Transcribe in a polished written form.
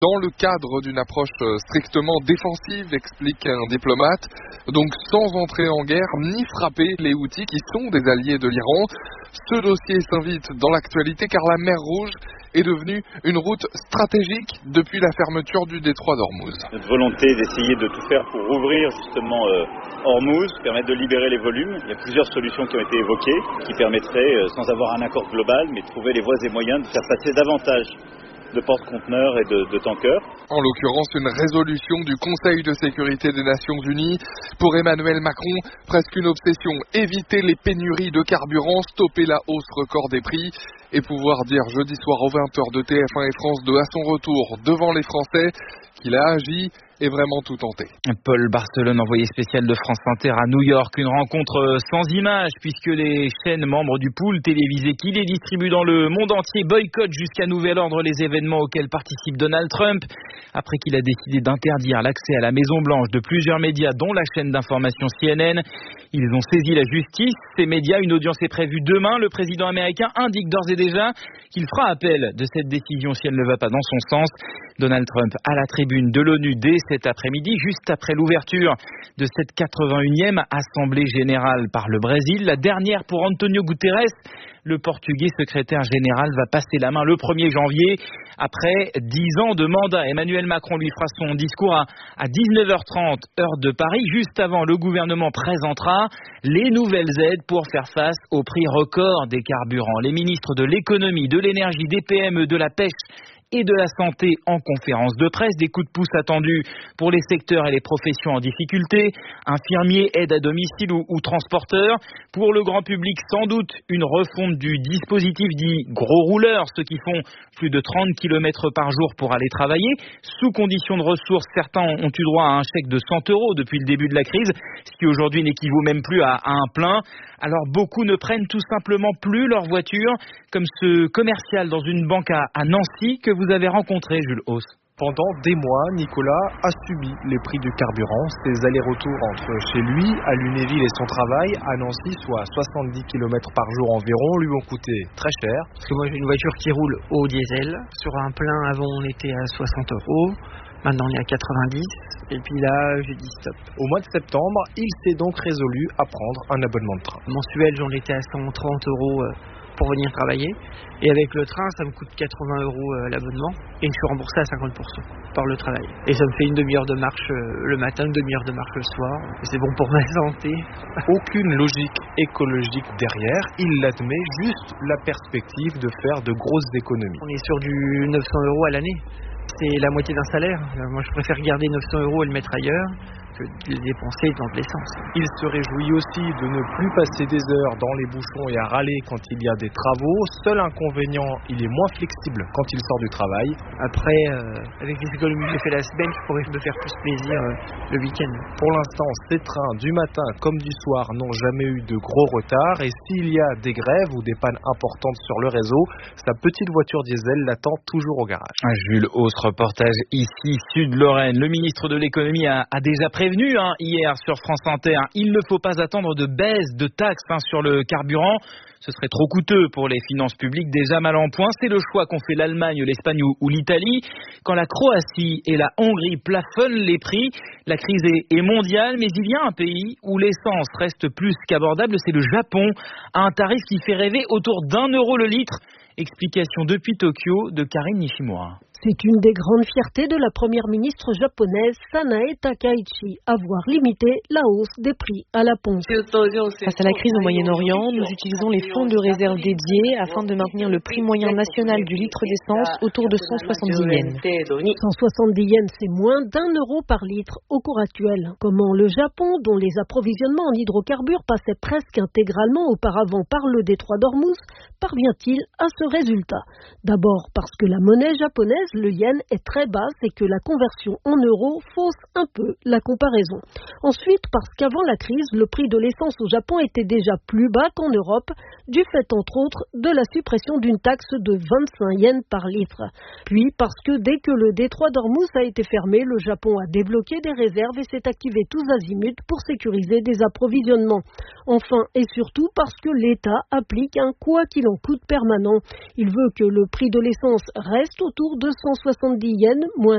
dans le cadre d'une approche strictement défensive, explique un diplomate, donc sans entrer en guerre ni frapper les Houthis qui sont des alliés de l'Iran. Ce dossier s'invite dans l'actualité car la mer Rouge est devenue une route stratégique depuis la fermeture du détroit d'Ormuz. Notre volonté d'essayer de tout faire pour ouvrir justement Ormuz, permettre de libérer les volumes. Il y a plusieurs solutions qui ont été évoquées, qui permettraient, sans avoir un accord global, mais de trouver les voies et moyens de faire passer davantage de porte-conteneurs et de tankers. En l'occurrence, une résolution du Conseil de sécurité des Nations Unies. Pour Emmanuel Macron, presque une obsession, éviter les pénuries de carburant, stopper la hausse record des prix et pouvoir dire jeudi soir aux 20h de TF1 et France 2 à son retour devant les Français qu'il a agi et vraiment tout tenté. Paul Barcelone, envoyé spécial de France Inter à New York, une rencontre sans images puisque les chaînes membres du pool télévisé qui les distribuent dans le monde entier boycottent jusqu'à nouvel ordre les événements auxquels participe Donald Trump après qu'il a décidé d'interdire l'accès à la Maison Blanche de plusieurs médias dont la chaîne d'information CNN. Ils ont saisi la justice. Ces médias, une audience est prévue demain. Le président américain indique d'ores et déjà qu'il fera appel de cette décision si elle ne va pas dans son sens. Donald Trump à la tribune de l'ONU dès cet après-midi, juste après l'ouverture de cette 81e Assemblée générale par le Brésil. La dernière pour Antonio Guterres. Le Portugais secrétaire général va passer la main le 1er janvier après 10 ans de mandat. Emmanuel Macron lui fera son discours à 19h30 heure de Paris. Juste avant, le gouvernement présentera les nouvelles aides pour faire face au prix record des carburants. Les ministres de l'économie, de l'énergie, des PME, de la pêche et de la santé en conférence de presse. Des coups de pouce attendus pour les secteurs et les professions en difficulté. Infirmiers, aides à domicile ou transporteurs. Pour le grand public, sans doute une refonte du dispositif dit gros rouleurs, ceux qui font plus de 30 km par jour pour aller travailler. Sous condition de ressources, certains ont eu droit à un chèque de 100 € depuis le début de la crise, ce qui aujourd'hui n'équivaut même plus à un plein. Alors beaucoup ne prennent tout simplement plus leur voiture, comme ce commercial dans une banque à Nancy que vous avez rencontré, Jules Hauss. Pendant des mois, Nicolas a subi les prix du carburant. Ses allers-retours entre chez lui, à Lunéville et son travail, à Nancy, soit 70 km par jour environ, lui ont coûté très cher. Parce que moi j'ai une voiture qui roule au diesel. Sur un plein, avant on était à 60 €. Maintenant on est à 90 et puis là j'ai dit stop. Au mois de septembre, il s'est donc résolu à prendre un abonnement de train. Mensuel, j'en étais à 130 € pour venir travailler. Et avec le train, ça me coûte 80 € l'abonnement. Et je suis remboursé à 50% par le travail. Et ça me fait une demi-heure de marche le matin, une demi-heure de marche le soir. Et c'est bon pour ma santé. Aucune logique écologique derrière. Il l'admet, juste la perspective de faire de grosses économies. On est sur du 900 € à l'année. C'est la moitié d'un salaire. Moi, je préfère garder 900 € et le mettre ailleurs que de les dépenser dans de l'essence. Il se réjouit aussi de ne plus passer des heures dans les bouchons et à râler quand il y a des travaux. Seul inconvénient, il est moins flexible quand il sort du travail. Après, avec les économies que j'ai fait la semaine, je pourrais me faire plus plaisir le week-end. Pour l'instant, ces trains du matin comme du soir n'ont jamais eu de gros retards. Et s'il y a des grèves ou des pannes importantes sur le réseau, sa petite voiture diesel l'attend toujours au garage. Jules Hauss, reportage ici, Sud-Lorraine. Le ministre de l'économie a déjà prévenu hier sur France Inter, il ne faut pas attendre de baisse de taxes sur le carburant. Ce serait trop coûteux pour les finances publiques déjà mal en point. C'est le choix qu'ont fait l'Allemagne, l'Espagne ou l'Italie. Quand la Croatie et la Hongrie plafonnent les prix, la crise est mondiale, mais il y a un pays où l'essence reste plus qu'abordable, c'est le Japon, à un tarif qui fait rêver autour d'1 € le litre. Explication depuis Tokyo de Karine Nishimura. C'est une des grandes fiertés de la première ministre japonaise Sanae Takaichi, avoir limité la hausse des prix à la pompe. Face à la crise au Moyen-Orient, nous utilisons les fonds de réserve dédiés afin de maintenir le prix moyen national du litre d'essence autour de 170 yens. 170 yens, c'est moins d'1 € par litre au cours actuel. Comment le Japon, dont les approvisionnements en hydrocarbures passaient presque intégralement auparavant par le détroit d'Ormuz, parvient-il à ce résultat? D'abord parce que la monnaie japonaise, le yen, est très basse et que la conversion en euros fausse un peu la comparaison. Ensuite, parce qu'avant la crise, le prix de l'essence au Japon était déjà plus bas qu'en Europe, du fait entre autres de la suppression d'une taxe de 25 yens par litre. Puis parce que dès que le détroit d'Ormuz a été fermé, le Japon a débloqué des réserves et s'est activé tous azimuts pour sécuriser des approvisionnements. Enfin et surtout parce que l'État applique un quoi qu'il en coûte permanent. Il veut que le prix de l'essence reste autour de 170 yens, moins